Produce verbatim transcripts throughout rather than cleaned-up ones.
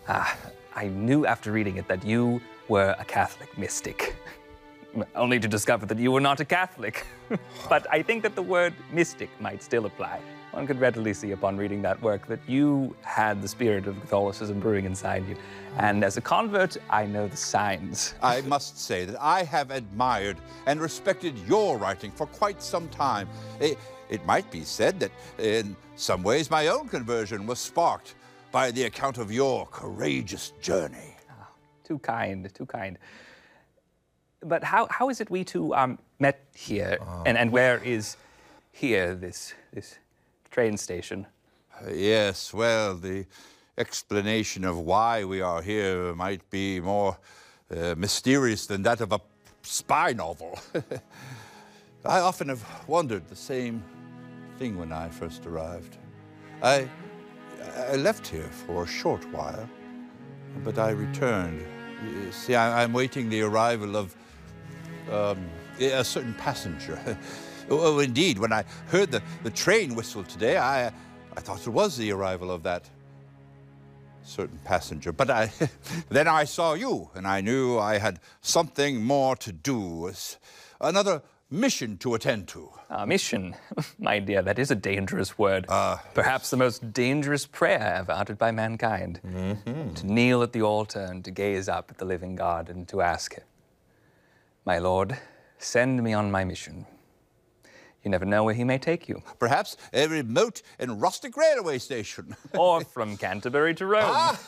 Ah, I knew after reading it that you were a Catholic mystic, only to discover that you were not a Catholic. But I think that the word mystic might still apply. One could readily see upon reading that work that you had the spirit of Catholicism brewing inside you. And as a convert, I know the signs. I must say that I have admired and respected your writing for quite some time. It, it might be said that in some ways my own conversion was sparked by the account of your courageous journey. Oh, too kind, too kind. But how, how is it we two um, met here? Oh. And, and where is here, this, this train station? Uh, yes, well, the explanation of why we are here might be more uh, mysterious than that of a spy novel. I often have wondered the same thing when I first arrived. I, I left here for a short while, but I returned. You see, I, I'm waiting the arrival of um, a certain passenger. Oh, indeed, when I heard the, the train whistle today, I, I thought it was the arrival of that certain passenger. But I, then I saw you, and I knew I had something more to do, another mission to attend to. A uh, mission? My dear, that is a dangerous word. Uh, Perhaps the most dangerous prayer ever uttered by mankind. Mm-hmm. To kneel at the altar and to gaze up at the living God and to ask him, "My Lord, send me on my mission." You never know where he may take you. Perhaps a remote and rustic railway station. Or from Canterbury to Rome. Ah.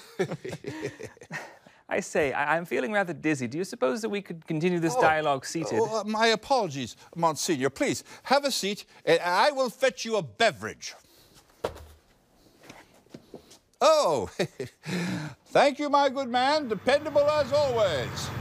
I say, I I'm feeling rather dizzy. Do you suppose that we could continue this oh, dialogue seated? Oh, my apologies, Monsignor. Please, have a seat, and I will fetch you a beverage. Oh, thank you, my good man. Dependable as always.